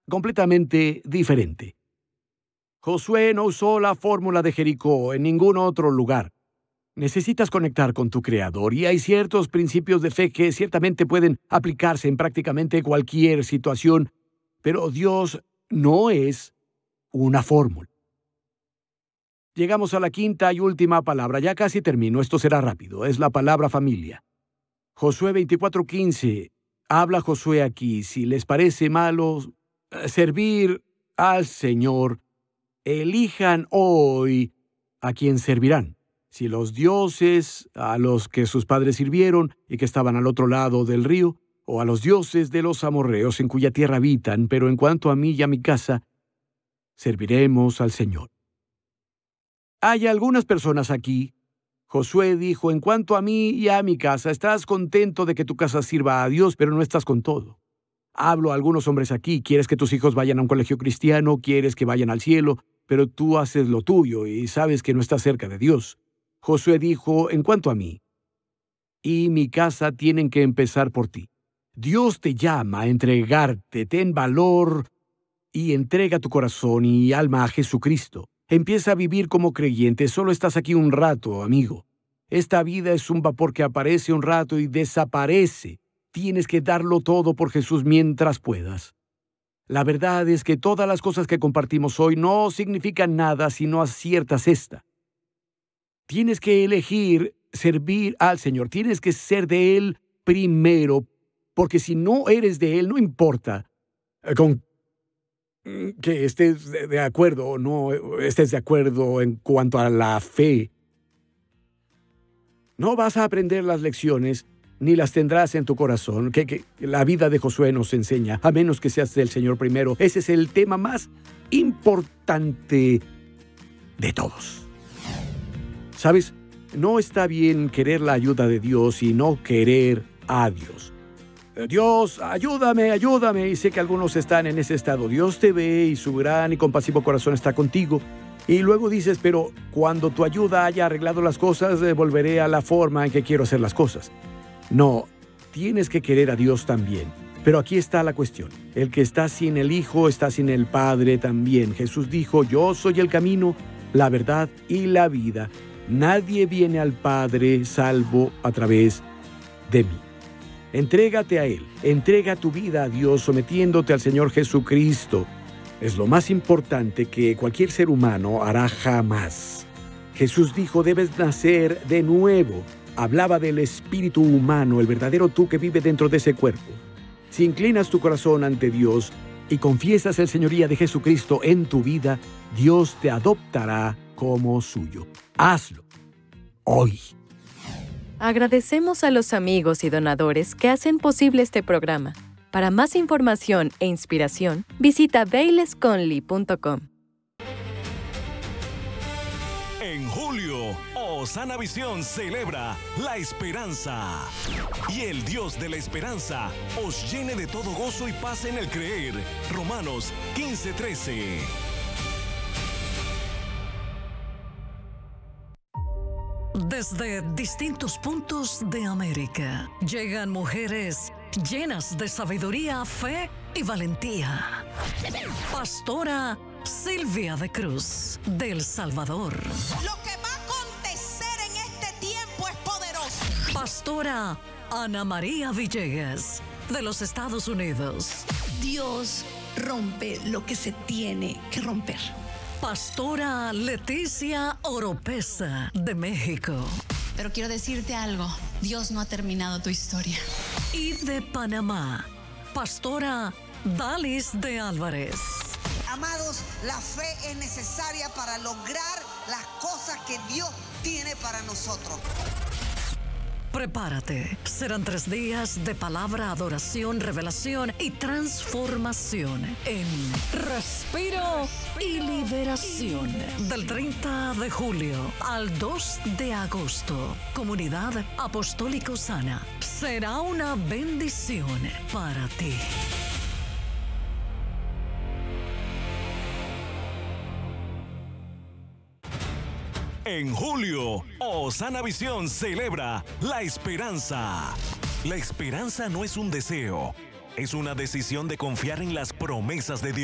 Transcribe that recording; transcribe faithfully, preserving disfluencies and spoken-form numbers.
completamente diferente. Josué no usó la fórmula de Jericó en ningún otro lugar. Necesitas conectar con tu Creador y hay ciertos principios de fe que ciertamente pueden aplicarse en prácticamente cualquier situación, pero Dios no es una fórmula. Llegamos a la quinta y última palabra. Ya casi termino. Esto será rápido. Es la palabra familia. Josué veinticuatro quince. Habla Josué aquí. Si les parece malo servir al Señor, elijan hoy a quién servirán. Si los dioses a los que sus padres sirvieron y que estaban al otro lado del río, o a los dioses de los amorreos en cuya tierra habitan, pero en cuanto a mí y a mi casa, serviremos al Señor. Hay algunas personas aquí. Josué dijo, en cuanto a mí y a mi casa, estás contento de que tu casa sirva a Dios, pero no estás con todo. Hablo a algunos hombres aquí. Quieres que tus hijos vayan a un colegio cristiano, quieres que vayan al cielo, pero tú haces lo tuyo y sabes que no estás cerca de Dios. Josué dijo, en cuanto a mí y mi casa tienen que empezar por ti. Dios te llama a entregarte, ten valor y entrega tu corazón y alma a Jesucristo. Empieza a vivir como creyente. Solo estás aquí un rato, amigo. Esta vida es un vapor que aparece un rato y desaparece. Tienes que darlo todo por Jesús mientras puedas. La verdad es que todas las cosas que compartimos hoy no significan nada si no aciertas esta. Tienes que elegir servir al Señor. Tienes que ser de Él primero, porque si no eres de Él, no importa con que estés de acuerdo o no estés de acuerdo en cuanto a la fe. No vas a aprender las lecciones ni las tendrás en tu corazón, que, que la vida de Josué nos enseña, a menos que seas del Señor primero. Ese es el tema más importante de todos. ¿Sabes? No está bien querer la ayuda de Dios y no querer a Dios. Dios, ayúdame, ayúdame. Y sé que algunos están en ese estado. Dios te ve y su gran y compasivo corazón está contigo. Y luego dices, pero cuando tu ayuda haya arreglado las cosas, eh, volveré a la forma en que quiero hacer las cosas. No, tienes que querer a Dios también. Pero aquí está la cuestión. El que está sin el Hijo está sin el Padre también. Jesús dijo, yo soy el camino, la verdad y la vida. Nadie viene al Padre salvo a través de mí. Entrégate a Él. Entrega tu vida a Dios sometiéndote al Señor Jesucristo. Es lo más importante que cualquier ser humano hará jamás. Jesús dijo, debes nacer de nuevo. Hablaba del espíritu humano, el verdadero tú que vive dentro de ese cuerpo. Si inclinas tu corazón ante Dios y confiesas el señoría de Jesucristo en tu vida, Dios te adoptará como suyo. Hazlo hoy. Agradecemos a los amigos y donadores que hacen posible este programa. Para más información e inspiración, visita bayless conley punto com. En julio, Osana Visión celebra la esperanza. Y el Dios de la esperanza os llene de todo gozo y paz en el creer. Romanos quince trece. Desde distintos puntos de América llegan mujeres llenas de sabiduría, fe y valentía. Pastora Silvia de Cruz, de El Salvador. Lo que va a acontecer en este tiempo es poderoso. Pastora Ana María Villegas, de los Estados Unidos. Dios rompe lo que se tiene que romper. Pastora Leticia Oropesa, de México. Pero quiero decirte algo, Dios no ha terminado tu historia. Y de Panamá, Pastora Dalis de Álvarez. Amados, la fe es necesaria para lograr las cosas que Dios tiene para nosotros. Prepárate. Serán tres días de palabra, adoración, revelación y transformación en Respiro y Liberación. Del treinta de julio al dos de agosto. Comunidad Apostólica Osana. Será una bendición para ti. En julio, Osana Visión celebra la esperanza. La esperanza no es un deseo, es una decisión de confiar en las promesas de Dios.